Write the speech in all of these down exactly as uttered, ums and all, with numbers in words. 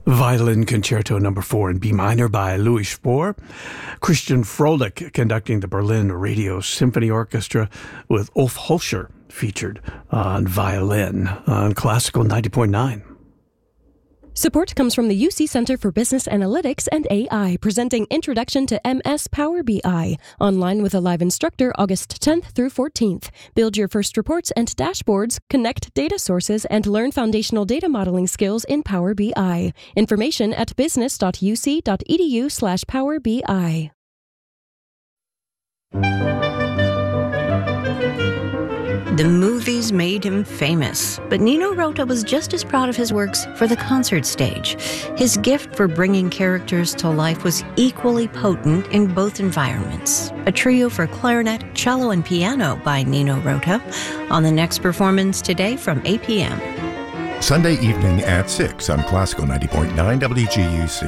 Violin Concerto Number four in B minor by Louis Spohr. Christian Froelich conducting the Berlin Radio Symphony Orchestra with Ulf Holscher featured on violin on Classical ninety point nine. Support comes from the U C Center for Business Analytics and A I, presenting Introduction to M S Power B I, online with a live instructor August tenth through fourteenth. Build your first reports and dashboards, connect data sources, and learn foundational data modeling skills in Power B I. Information at business.uc.edu slash Power BI. The movies made him famous, but Nino Rota was just as proud of his works for the concert stage. His gift for bringing characters to life was equally potent in both environments. A trio for clarinet, cello, and piano by Nino Rota on the next performance today from eight p.m. Sunday evening at six on Classical ninety point nine W G U C.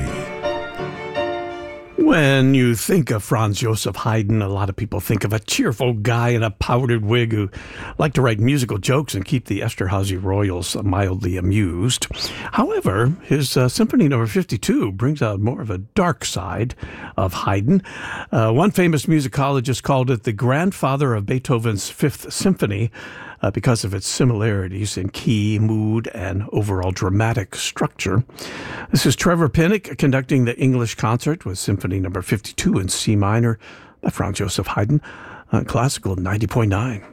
When you think of Franz Joseph Haydn, a lot of people think of a cheerful guy in a powdered wig who liked to write musical jokes and keep the Esterházy royals mildly amused. However, his uh, Symphony Number fifty-two brings out more of a dark side of Haydn. Uh, one famous musicologist called it the grandfather of Beethoven's Fifth Symphony, Uh, because of its similarities in key, mood, and overall dramatic structure. This is Trevor Pinnock conducting the English concert with Symphony Number fifty-two in C minor by Franz Joseph Haydn on Classical ninety point nine.